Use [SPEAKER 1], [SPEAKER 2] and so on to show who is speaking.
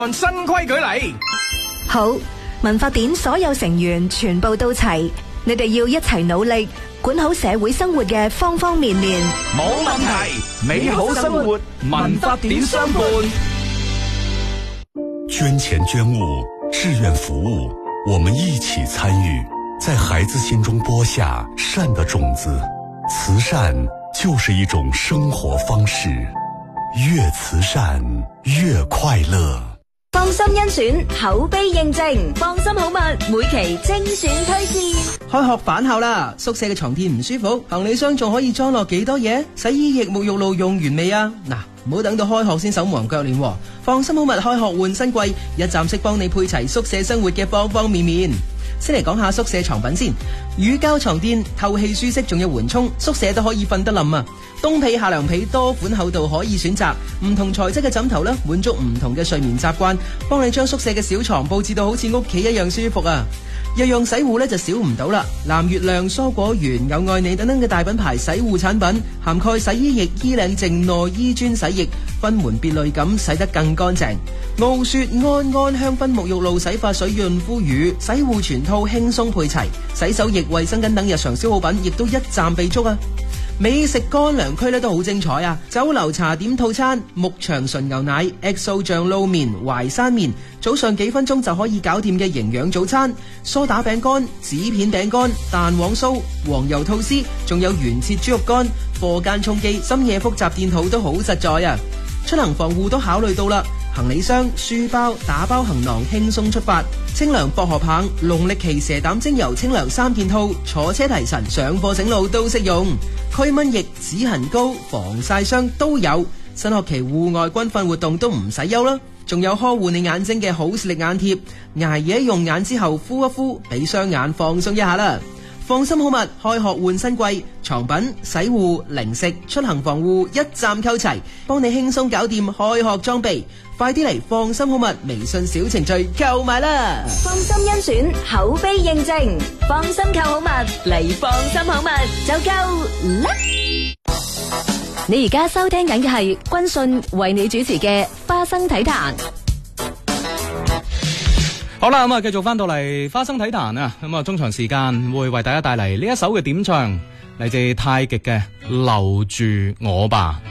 [SPEAKER 1] 按新規矩嚟。
[SPEAKER 2] 好，文化點所有成員全部到齊，你哋要一齊努力，管好社會生活嘅方方面面。
[SPEAKER 1] 冇問題，美好生活，文化點相伴。
[SPEAKER 3] 捐錢捐物，志願服務，我們一起參與，在孩子心中播下善的種子。慈善就是一種生活方式，越慈善越快樂。
[SPEAKER 4] 放心甄選，口碑認證，放心好物，每期精選推薦。
[SPEAKER 5] 開學返校啦，宿舍嘅床墊唔舒服，行李箱仲可以裝落幾多嘢？洗衣液、沐浴露用完未啊？嗱，唔好等到開學先手忙腳亂喎。放心好物，開學換新季，一站式幫你配齊宿舍生活嘅方方面面。先嚟講下宿舍床品先，乳膠床墊透氣舒適，仲有緩衝，宿舍都可以瞓得冧啊！冬被、夏涼被多款厚度可以選擇，唔同材質嘅枕頭啦，滿足唔同嘅睡眠習慣，幫你將宿舍嘅小床佈置到好似屋企一樣舒服啊！日用洗護呢就少唔到啦，藍月亮、蔬果園、有愛你等等嘅大品牌洗護產品，涵蓋洗衣液、衣領淨、內衣專洗液，分門別類咁洗得更乾淨。傲雪安安香薰沐浴露、洗髮水、潤膚乳、洗護全套輕鬆配齊，洗手液、衛生巾等日常消耗品亦都一站備足啊！美食乾糧區都好精彩啊！酒樓茶點套餐，牧場純牛奶、XO 醬撈麵、淮山麵，早上幾分鐘就可以搞掂嘅營養早餐，梳打餅乾、紙片餅乾、蛋黃酥、黃油吐司，仲有原切豬肉乾，課間充飢，深夜複雜電肚都好實在啊！出行防護都考慮到啦。行李箱、書包、打包行囊輕鬆出發，清涼薄荷棒、農曆期蛇膽精油清涼3件套，坐車提神、上課醒路都適用。驅蚊液、止痕膏、防曬霜都有。新學期戶外軍訓活動都唔使憂啦，仲有呵護你眼睛嘅好視力眼貼，捱夜用眼之後敷一敷，俾雙眼放鬆一下啦。放心好物，開學換新季，床品、洗護、零食、出行防護一站購齊，幫你輕鬆搞掂開學裝備。快啲嚟放心好物微信小程序購買啦！
[SPEAKER 4] 放心甄選，口碑認證，放心購好物嚟放心好物就夠啦！
[SPEAKER 2] 你而家收聽緊嘅係軍訊為你主持嘅花生體壇。
[SPEAKER 6] 好啦，咁啊，繼續翻到嚟花生體壇啊，咁啊，中場時間會為大家帶嚟呢一首嘅點唱，嚟自太極嘅留住我吧。